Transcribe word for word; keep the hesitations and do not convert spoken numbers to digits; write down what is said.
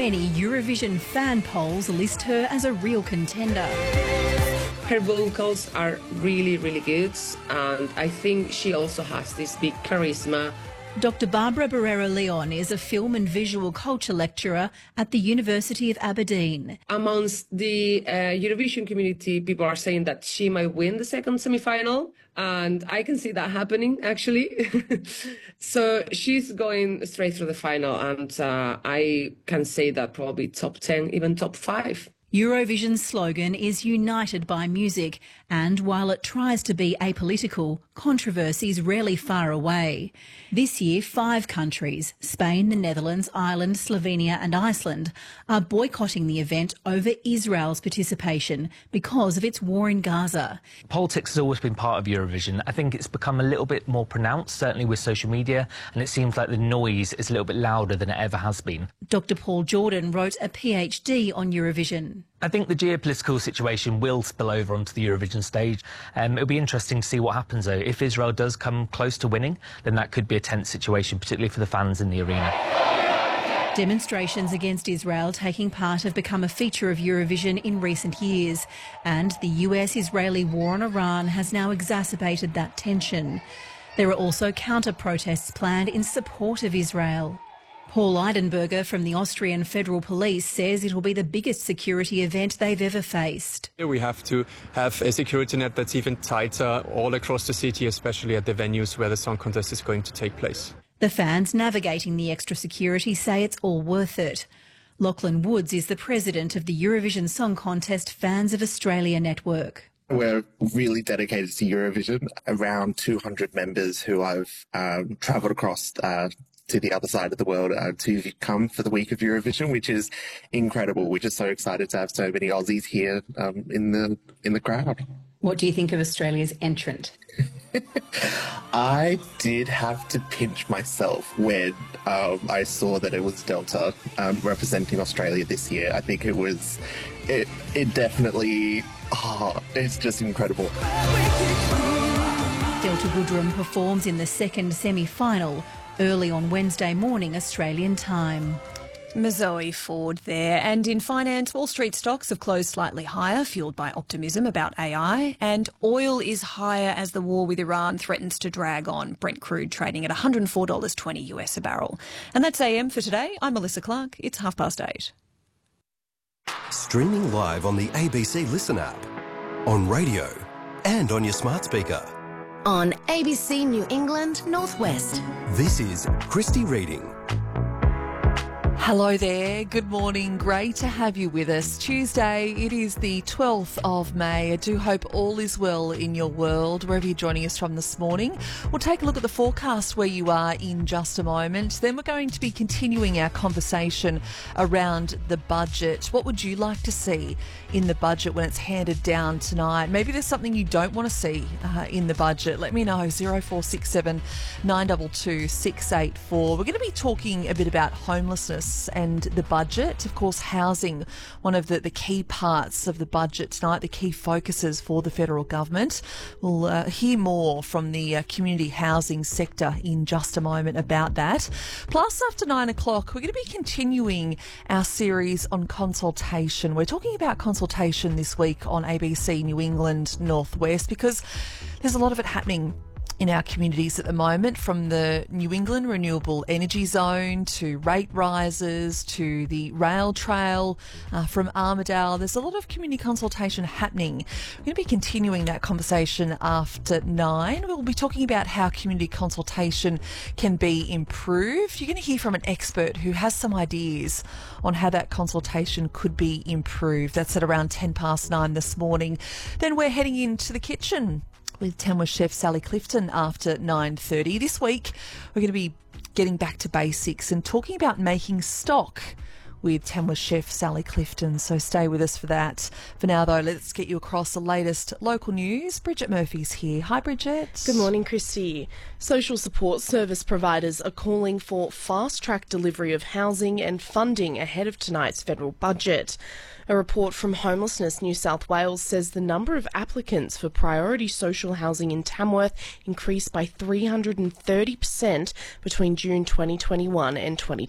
Many Eurovision fan polls list her as a real contender. Her vocals are really, really good, and I think she also has this big charisma. Doctor Barbara Barrera-Leon is a film and visual culture lecturer at the University of Aberdeen. Amongst the uh, Eurovision community, people are saying that she might win the second semi-final, and I can see that happening, actually. So she's going straight through the final, and uh, I can say that probably top ten, even top five. Eurovision's slogan is United by Music, and while it tries to be apolitical, controversy is rarely far away. This year, five countries, Spain, the Netherlands, Ireland, Slovenia and Iceland, are boycotting the event over Israel's participation because of its war in Gaza. Politics has always been part of Eurovision. I think it's become a little bit more pronounced, certainly with social media, and it seems like the noise is a little bit louder than it ever has been. Doctor Paul Jordan wrote a PhD on Eurovision. I think the geopolitical situation will spill over onto the Eurovision stage. Um, it'll be interesting to see what happens, though. If Israel does come close to winning, then that could be a tense situation, particularly for the fans in the arena. Demonstrations against Israel taking part have become a feature of Eurovision in recent years, and the U S-Israeli war on Iran has now exacerbated that tension. There are also counter-protests planned in support of Israel. Paul Eidenberger from the Austrian Federal Police says it will be the biggest security event they've ever faced. We have to have a security net that's even tighter all across the city, especially at the venues where the song contest is going to take place. The fans navigating the extra security say it's all worth it. Lachlan Woods is the president of the Eurovision Song Contest Fans of Australia network. We're really dedicated to Eurovision, around two hundred members who I've um, travelled across uh, to the other side of the world uh, to come for the week of Eurovision, which is incredible. We're just so excited to have so many Aussies here um, in the in the crowd. What do you think of Australia's entrant? I did have to pinch myself when um, I saw that it was Delta um, representing Australia this year. I think it was, it, it definitely, oh, it's just incredible. Delta Goodrem performs in the second semi-final early on Wednesday morning Australian time. Mazoe Ford there. And in finance, Wall Street stocks have closed slightly higher, fuelled by optimism about A I. And oil is higher as the war with Iran threatens to drag on. Brent crude trading at one hundred four dollars twenty US a barrel. And that's A M for today. I'm Melissa Clark. It's half past eight. Streaming live on the A B C Listen app, on radio and on your smart speaker. On A B C New England Northwest. This is Christy Reading. Hello there, good morning, great to have you with us. Tuesday, it is the twelfth of May. I do hope all is well in your world, wherever you're joining us from this morning. We'll take a look at the forecast where you are in just a moment. Then we're going to be continuing our conversation around the budget. What would you like to see in the budget when it's handed down tonight? Maybe there's something you don't want to see uh, in the budget. Let me know, zero four six seven, nine two two, six eight four. We're going to be talking a bit about homelessness and the budget. Of course, housing, one of the, the key parts of the budget tonight, the key focuses for the federal government. We'll uh, hear more from the uh, community housing sector in just a moment about that. Plus, after nine o'clock, we're going to be continuing our series on consultation. We're talking about consultation this week on A B C New England Northwest because there's a lot of it happening in our communities at the moment, from the New England Renewable Energy Zone to rate rises to the rail trail uh, from Armidale. There's a lot of community consultation happening. We're going to be continuing that conversation after nine. We'll be talking about how community consultation can be improved. You're going to hear from an expert who has some ideas on how that consultation could be improved. That's at around ten past nine this morning. Then we're heading into the kitchen with Tamworth chef Sally Clifton after nine thirty. This week, we're going to be getting back to basics and talking about making stock with Tamworth chef Sally Clifton. So stay with us for that. For now, though, let's get you across the latest local news. Bridget Murphy's here. Hi, Bridget. Good morning, Christy. Social support service providers are calling for fast-track delivery of housing and funding ahead of tonight's federal budget. A report from Homelessness New South Wales says the number of applicants for priority social housing in Tamworth increased by three hundred thirty percent between June twenty twenty-one and twenty